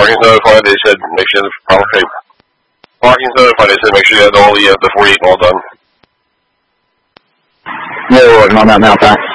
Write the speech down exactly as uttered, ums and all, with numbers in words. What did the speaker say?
Parking's notified. They said make sure the okay. Parking's notified. They said make sure you have all the uh, the forty-eight all done. Yeah, we're working on that now, thanks.